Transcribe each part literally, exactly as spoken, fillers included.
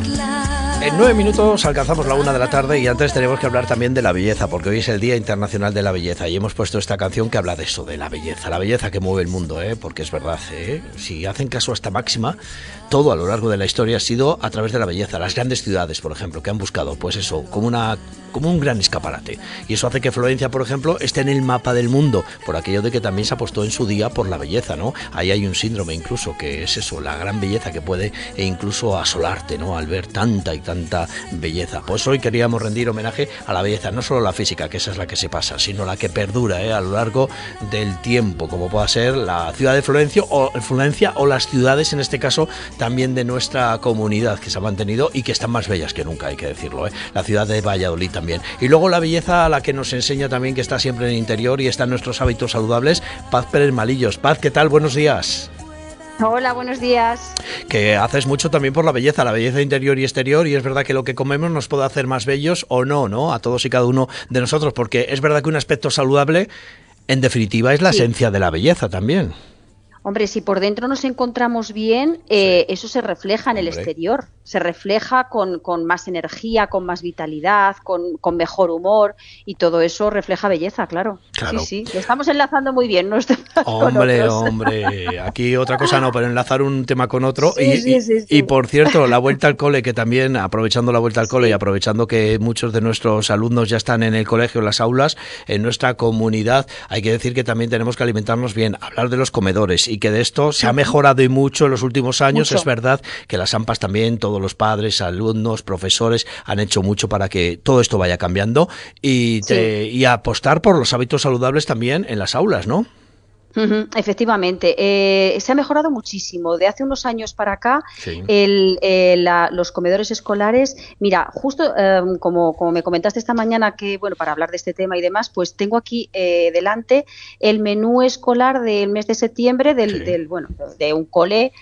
En nueve minutos alcanzamos la una de la tarde y antes tenemos que hablar también de la belleza, porque hoy es el Día Internacional de la Belleza y hemos puesto esta canción que habla de eso, de la belleza, la belleza que mueve el mundo, ¿eh? Porque es verdad, ¿eh? Si hacen caso a esta máxima, todo a lo largo de la historia ha sido a través de la belleza. Las grandes ciudades, por ejemplo, que han buscado, pues eso, como una como un gran escaparate. Y eso hace que Florencia, por ejemplo, esté en el mapa del mundo, por aquello de que también se apostó en su día por la belleza, ¿no? Ahí hay un síndrome incluso, que es eso, la gran belleza que puede e incluso asolarte, ¿no? Al ver tanta y tanta belleza. Pues hoy queríamos rendir homenaje a la belleza, no solo la física, que esa es la que se pasa, sino la que perdura, ¿eh? A lo largo del tiempo, como pueda ser la ciudad de Florencia o, Florencia o las ciudades, en este caso, también de nuestra comunidad, que se ha mantenido y que están más bellas que nunca, hay que decirlo, ¿eh? La ciudad de Valladolid también. Y luego la belleza a la que nos enseña también, que está siempre en el interior y está en nuestros hábitos saludables, Paz Pérez Malillos. Paz, ¿qué tal? Buenos días. Hola, buenos días. Que haces mucho también por la belleza, la belleza interior y exterior, y es verdad que lo que comemos nos puede hacer más bellos o no, ¿no? A todos y cada uno de nosotros, porque es verdad que un aspecto saludable, en definitiva, es la Sí. esencia de la belleza también. Hombre, si por dentro nos encontramos bien, eh, Sí. eso se refleja en el Hombre. exterior. Se refleja con, con más energía, con más vitalidad, con, con mejor humor, y todo eso refleja belleza, claro. Claro. Sí, sí, lo estamos enlazando muy bien, nuestros con Hombre, otros. hombre, aquí otra cosa no, pero enlazar un tema con otro. Sí, y, sí, y, sí, y sí. por cierto, la vuelta al cole, que también, aprovechando la vuelta al cole y Sí. aprovechando que muchos de nuestros alumnos ya están en el colegio, en las aulas, en nuestra comunidad, hay que decir que también tenemos que alimentarnos bien, hablar de los comedores y que de esto se ha mejorado y mucho en los últimos años. Mucho. Es verdad que las AMPAs también, todos los padres, alumnos, profesores, han hecho mucho para que todo esto vaya cambiando y, te, y apostar por los hábitos saludables también en las aulas, ¿no? Ujú, efectivamente, eh, se ha mejorado muchísimo. De hace unos años para acá, Sí. el, eh, la- los comedores escolares, mira, justo eh, como, como me comentaste esta mañana, que bueno, para hablar de este tema y demás, pues tengo aquí eh, delante el menú escolar del mes de septiembre del, Sí. del bueno, de un cole.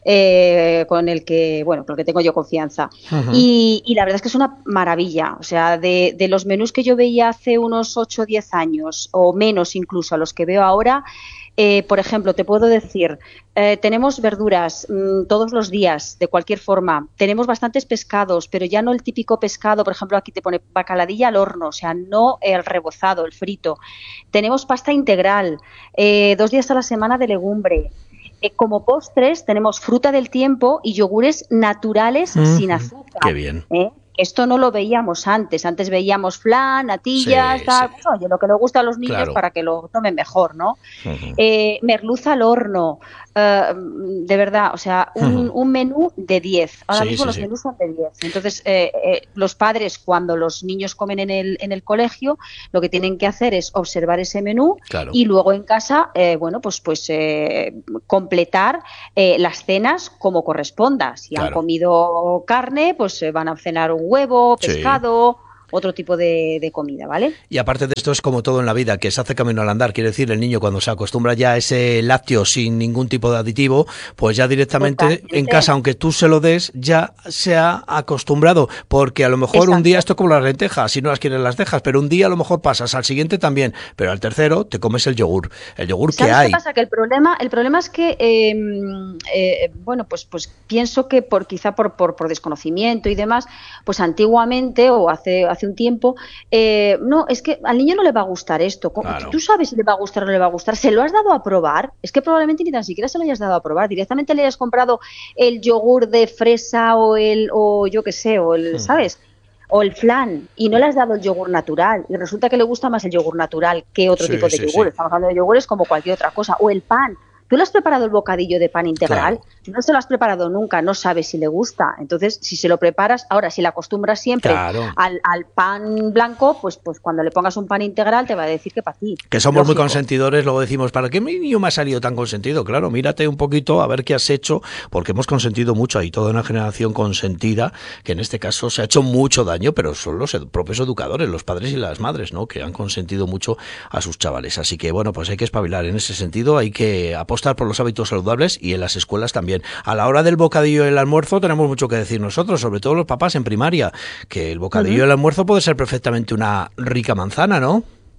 eh, con el que bueno con el que tengo yo confianza. Uh-huh. y, y la verdad es que es una maravilla. O sea, de, de los menús que yo veía hace unos ocho o diez años o menos incluso a los que veo ahora, eh, por ejemplo, te puedo decir, eh, tenemos verduras mmm, todos los días, de cualquier forma. Tenemos bastantes pescados, pero ya no el típico pescado, por ejemplo, aquí te pone bacaladilla al horno, o sea, no el rebozado, el frito. Tenemos pasta integral, eh, dos días a la semana de legumbre. Eh, como postres tenemos fruta del tiempo y yogures naturales Mm, sin azúcar. Qué bien. ¿eh? Esto no lo veíamos antes. Antes veíamos flan, natillas, Sí, tal. sí. Pues, oye, lo que le gusta a los niños Claro. para que lo tomen mejor, ¿no? Uh-huh. Eh, merluza al horno, eh, de verdad, o sea, un, Uh-huh. un menú de diez. Ahora Sí, mismo sí, los sí. menús son de diez. Entonces, eh, eh, los padres, cuando los niños comen en el, en el colegio, lo que tienen que hacer es observar ese menú Claro. y luego en casa, eh, bueno, pues, pues eh, completar eh, las cenas como corresponda. Si han Claro. comido carne, pues eh, van a cenar un huevo, Sí. pescado, otro tipo de, de comida, ¿vale? Y aparte de esto es como todo en la vida, que se hace camino al andar. Quiere decir, el niño cuando se acostumbra ya a ese lácteo sin ningún tipo de aditivo, pues ya directamente Totalmente. en casa, aunque tú se lo des, ya se ha acostumbrado. Porque a lo mejor Exacto. un día esto como las lentejas, si no las quieres las dejas, pero un día a lo mejor pasas, al siguiente también, pero al tercero te comes el yogur. El yogur que ¿Sabes hay. qué pasa? Que el problema, el problema es que, eh, eh, bueno, pues, pues pienso que por quizá por, por, por desconocimiento y demás, pues antiguamente o hace, hace un tiempo, eh, no, es que al niño no le va a gustar esto. Claro. Tú sabes si le va a gustar o no le va a gustar. ¿Se lo has dado a probar? Es que probablemente ni tan siquiera se lo hayas dado a probar. Directamente le hayas comprado el yogur de fresa o el, o yo qué sé, o el, Hmm. ¿sabes? O el flan, y no le has dado el yogur natural, y resulta que le gusta más el yogur natural que otro Sí, tipo de sí, yogur. sí. Estamos hablando de yogures como cualquier otra cosa. O el pan. ¿Tú le has preparado el bocadillo de pan integral? Claro. No se lo has preparado nunca, no sabes si le gusta. Entonces, si se lo preparas, ahora si le acostumbras siempre Claro. al, al pan blanco, pues, pues cuando le pongas un pan integral te va a decir que para ti. Que somos muy Lógico. consentidores, luego decimos, ¿para qué mi niño me ha salido tan consentido? Claro, mírate un poquito a ver qué has hecho, porque hemos consentido mucho, hay toda una generación consentida, que en este caso se ha hecho mucho daño, pero son los ed- propios educadores, los padres y las madres, ¿no?, que han consentido mucho a sus chavales. Así que, bueno, pues hay que espabilar en ese sentido, hay que apostar por los hábitos saludables y en las escuelas también. A la hora del bocadillo y el almuerzo tenemos mucho que decir nosotros, sobre todo los papás en primaria, que el bocadillo y Ujú. el almuerzo puede ser perfectamente una rica manzana, ¿no?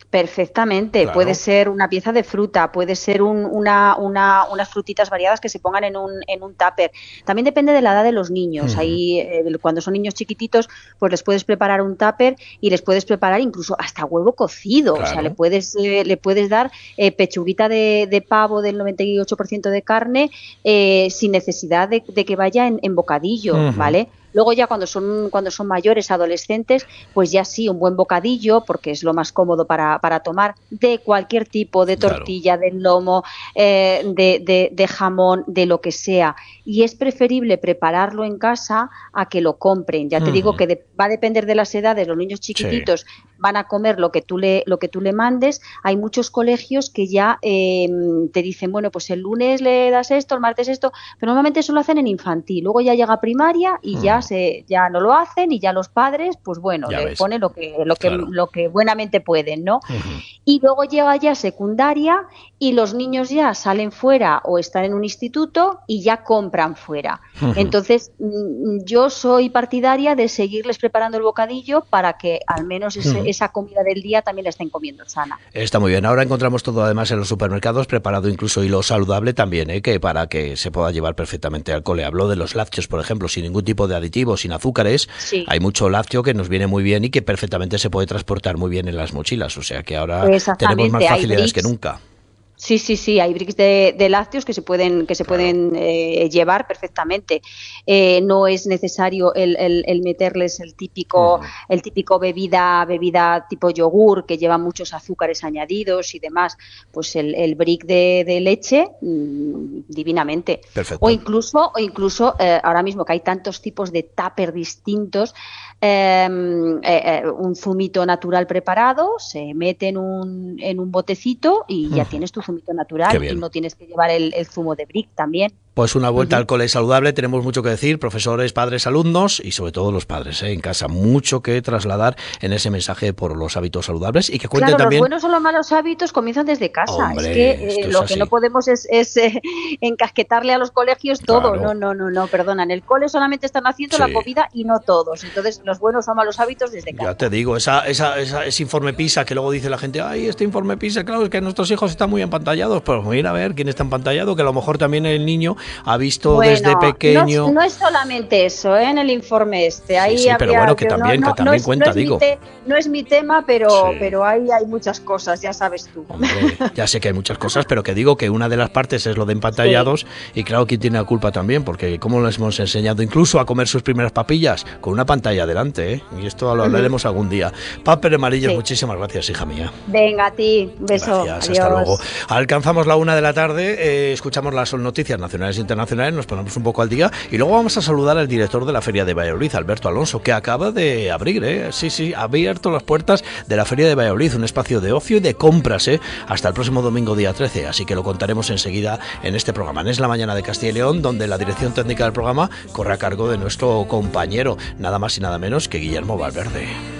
Perfectamente, Claro. puede ser una pieza de fruta, puede ser un, una, una, unas frutitas variadas que se pongan en un, en un tupper. También depende de la edad de los niños. Ujú. Ahí, eh, cuando son niños chiquititos, pues les puedes preparar un tupper y les puedes preparar incluso hasta huevo cocido. O sea, le Claro. puedes, eh, le puedes dar eh, pechuguita de, de pavo del noventa y ocho por ciento de carne eh, sin necesidad de, de que vaya en, en bocadillo, Ujú. ¿vale? Luego ya cuando son cuando son mayores, adolescentes, pues ya sí, un buen bocadillo, porque es lo más cómodo para, para tomar, de cualquier tipo, de Claro. tortilla, de lomo, eh, de, de, de jamón, de lo que sea. Y es preferible prepararlo en casa a que lo compren. Ya te digo Ujú. que de- va a depender de las edades. Los niños Sí. chiquititos van a comer lo que tú le, lo que tú le mandes. Hay muchos colegios que ya eh, te dicen, bueno, pues el lunes le das esto, el martes esto, pero normalmente eso lo hacen en infantil. Luego ya llega primaria y ya Ujú. se ya no lo hacen y ya los padres, pues bueno, Ya le ves. ponen lo que lo que Claro. lo que buenamente pueden, ¿no? Ujú. Y luego llega ya secundaria y los niños ya salen fuera o están en un instituto y ya compran fuera. Ujú. Entonces, mm, yo soy partidaria de seguirles preparando el bocadillo para que al menos ese- Ujú. esa comida del día también la estén comiendo sana. Está muy bien. Ahora encontramos todo además en los supermercados, preparado incluso y lo saludable también, ¿eh? Que para que se pueda llevar perfectamente al cole. Hablo de los lácteos, por ejemplo, sin ningún tipo de aditivos, sin azúcares. Sí, Hay mucho lácteo que nos viene muy bien y que perfectamente se puede transportar muy bien en las mochilas. O sea que ahora tenemos más exactamente. Hay facilidades que bricks. nunca. Sí, sí, sí, hay bricks de, de lácteos que se pueden, que se Claro. pueden eh, llevar perfectamente. Eh, no es necesario el, el- el meterles el típico, Ujú. el típico bebida, bebida tipo yogur que lleva muchos azúcares añadidos y demás. Pues el, el brick de, de leche, mm, divinamente. O Perfecto. incluso, o incluso eh, ahora mismo que hay tantos tipos de tupper distintos, eh, eh, eh, un zumito natural preparado, se mete en un, en un botecito y ya Ujú. tienes tu zumito Qué natural y bien. no tienes que llevar el, el zumo de brick también. Pues una vuelta Ujú. al cole saludable, tenemos mucho que decir, profesores, padres, alumnos y sobre todo los padres, ¿eh? En casa. Mucho que trasladar en ese mensaje por los hábitos saludables y que cuenten Claro, los también. buenos o los malos hábitos comienzan desde casa. Es que Hombre, eh, esto es lo que no así. podemos es, es, eh, encasquetarle a los colegios todo. Claro. No, no, no, no, perdona. En el cole solamente están haciendo la Sí. comida y no todos. Entonces, los buenos o malos hábitos desde Ya casa. te digo, esa, esa, esa- ese informe PISA que luego dice la gente, ay, este informe PISA, claro, es que nuestros hijos están muy empantallados. Pues mira a ver quién está empantallado, que a lo mejor también el niño ha visto desde Bueno, no, pequeño. no es solamente eso, ¿eh? En el informe este. Sí, Ahí sí, pero habría, bueno, que yo no, también, que no, no también es, no cuenta, es mi digo. te- no es mi tema, pero, Sí. pero ahí hay muchas cosas, ya sabes tú. Hombre, ya sé que hay muchas cosas, pero que digo que una de las partes es lo de empantallados y claro, ¿quién tiene la culpa también? Porque cómo les hemos enseñado incluso a comer sus primeras papillas con una pantalla delante, ¿eh? Y esto lo Ujú. hablaremos algún día. Paper Amarillos, Sí. muchísimas gracias, hija mía. Venga, a ti, un beso. Gracias, Adiós. hasta luego. Alcanzamos la una de la tarde, eh, escuchamos las noticias nacionales e internacionales, nos ponemos un poco al día y luego vamos a saludar al director de la Feria de Valladolid, Alberto Alonso, que acaba de abrir, ¿eh? Sí, sí, ha abierto las puertas de la Feria de Valladolid, un espacio de ocio y de compras, ¿eh? Hasta el próximo domingo día trece, así que lo contaremos enseguida en este programa. En Es la Mañana de Castilla y León, donde la dirección técnica del programa corre a cargo de nuestro compañero, nada más y nada menos que Guillermo Valverde.